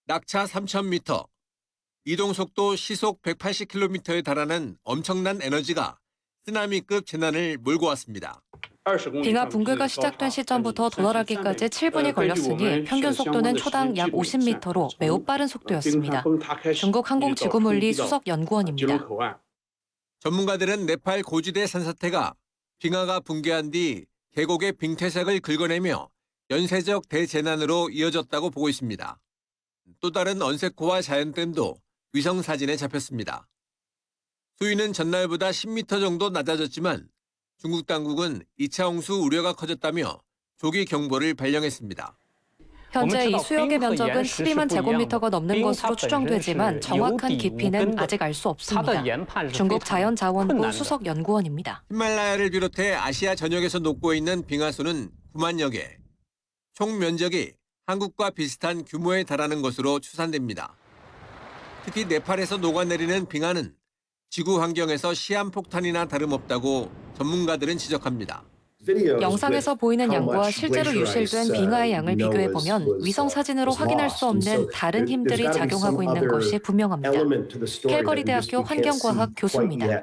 낙차 3,000m, 이동속도 시속 180km에 달하는 엄청난 에너지가 쓰나미급 재난을 몰고 왔습니다. 빙하 붕괴가 시작된 시점부터 도달하기까지 7분이 걸렸으니 평균 속도는 초당 약 50m로 매우 빠른 속도였습니다. 중국 항공지구물리 수석연구원입니다. 전문가들은 네팔 고지대 산사태가 빙하가 붕괴한 뒤 계곡의 빙퇴색을 긁어내며 연쇄적 대재난으로 이어졌다고 보고 있습니다. 또 다른 언세코와 자연댐도 위성사진에 잡혔습니다. 수위는 전날보다 10m 정도 낮아졌지만 중국 당국은 2차 홍수 우려가 커졌다며 조기 경보를 발령했습니다. 현재 이 수역의 면적은 12만 제곱미터가 넘는 것으로 추정되지만 정확한 깊이는 아직 알 수 없습니다. 중국 자연자원부 수석연구원입니다. 히말라야를 비롯해 아시아 전역에서 녹고 있는 빙하수는 9만여 개, 총 면적이 한국과 비슷한 규모에 달하는 것으로 추산됩니다. 특히 네팔에서 녹아내리는 빙하는 지구 환경에서 시한폭탄이나 다름없다고 전문가들은 지적합니다. 영상에서 보이는 양과 실제로 유실된 빙하의 양을 비교해보면 위성사진으로 확인할 수 없는 다른 힘들이 작용하고 있는 것이 분명합니다. 캘거리 대학교 환경과학 교수입니다.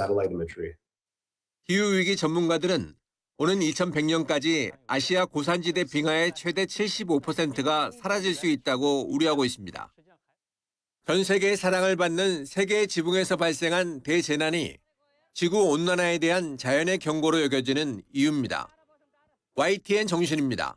기후위기 전문가들은 오는 2100년까지 아시아 고산지대 빙하의 최대 75%가 사라질 수 있다고 우려하고 있습니다. 전 세계의 사랑을 받는 세계의 지붕에서 발생한 대재난이 지구온난화에 대한 자연의 경고로 여겨지는 이유입니다. YTN 정신입니다.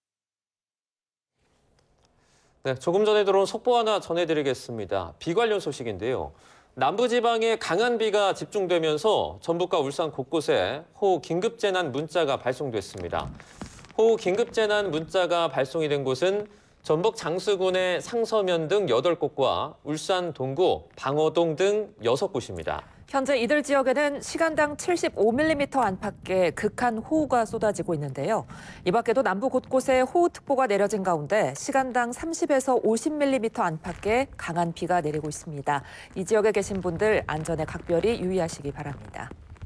네, 조금 전에 들어온 속보 하나 전해드리겠습니다. 비 관련 소식인데요. 남부지방에 강한 비가 집중되면서 전북과 울산 곳곳에 호우 긴급재난 문자가 발송됐습니다. 호우 긴급재난 문자가 발송이 된 곳은 전북 장수군의 상서면 등 8곳과 울산 동구, 방어동 등 6곳입니다. 현재 이들 지역에는 시간당 75mm 안팎의 극한 호우가 쏟아지고 있는데요. 이 밖에도 남부 곳곳에 호우특보가 내려진 가운데 시간당 30에서 50mm 안팎의 강한 비가 내리고 있습니다. 이 지역에 계신 분들 안전에 각별히 유의하시기 바랍니다.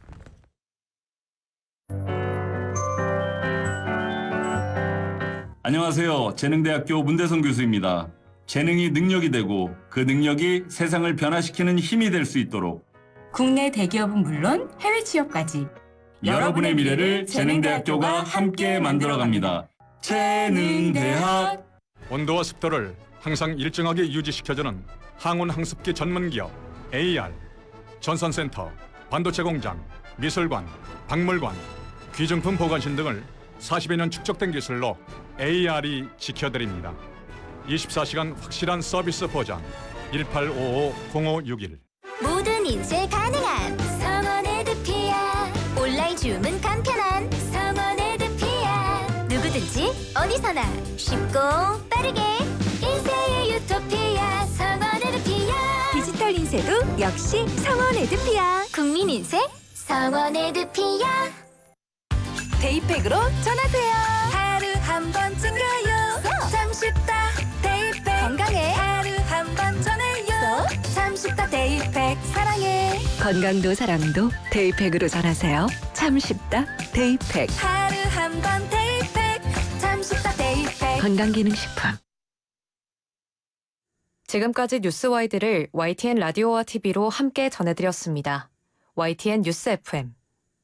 안녕하세요. 재능대학교 문대성 교수입니다. 재능이 능력이 되고 그 능력이 세상을 변화시키는 힘이 될 수 있도록 국내 대기업은 물론 해외 취업까지 여러분의 미래를 재능대학교가 함께 만들어갑니다. 재능대학. 온도와 습도를 항상 일정하게 유지시켜주는 항온항습기 전문기업 AR, 전선센터, 반도체 공장, 미술관, 박물관, 귀중품 보관실 등을 40여 년 축적된 기술로 AR이 지켜드립니다. 24시간 확실한 서비스 보장 1855-0561. 모든 인쇄 가능한 성원에드피아. 온라인 주문 간편한 성원에드피아. 누구든지 어디서나 쉽고 빠르게 인쇄의 유토피아 성원에드피아. 디지털 인쇄도 역시 성원에드피아. 국민 인쇄 성원에드피아. 데이팩으로 전하세요. 하루 한 번쯤 가요. 참 쉽다 데이팩. 건강해 하루 한 번 전해요. 참 쉽다 데이팩. 사랑해. 건강도 사랑도 데이팩으로 전하세요. 참 쉽다 데이팩. 하루 한 번 데이팩. 참 쉽다 데이팩. 건강기능식품. 지금까지 뉴스와이드를 YTN 라디오와 TV로 함께 전해드렸습니다. YTN 뉴스 FM.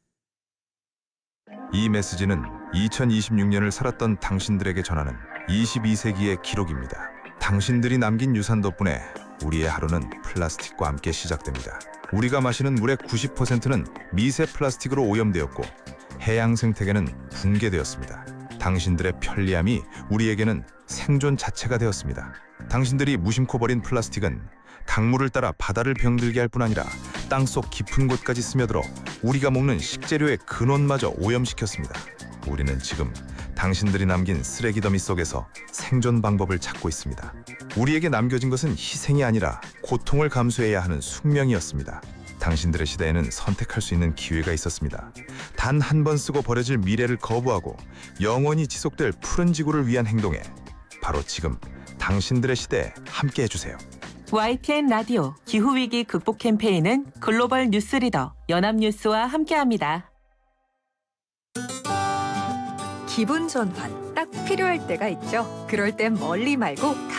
이 메시지는 2026년을 살았던 당신들에게 전하는 22세기의 기록입니다. 당신들이 남긴 유산 덕분에 우리의 하루는 플라스틱과 함께 시작됩니다. 우리가 마시는 물의 90%는 미세 플라스틱으로 오염되었고 해양 생태계는 붕괴되었습니다. 당신들의 편리함이 우리에게는 생존 자체가 되었습니다. 당신들이 무심코 버린 플라스틱은 강물을 따라 바다를 병들게 할 뿐 아니라 땅속 깊은 곳까지 스며들어 우리가 먹는 식재료의 근원마저 오염시켰습니다. 우리는 지금 당신들이 남긴 쓰레기 더미 속에서 생존 방법을 찾고 있습니다. 우리에게 남겨진 것은 희생이 아니라 고통을 감수해야 하는 숙명이었습니다. 당신들의 시대에는 선택할 수 있는 기회가 있었습니다. 단 한 번 쓰고 버려질 미래를 거부하고 영원히 지속될 푸른 지구를 위한 행동에 바로 지금 당신들의 시대에 함께 해주세요. YTN 라디오 기후위기 극복 캠페인은 글로벌 뉴스리더 연합뉴스와 함께합니다. 기분 전환 딱 필요할 때가 있죠. 그럴 땐 멀리 말고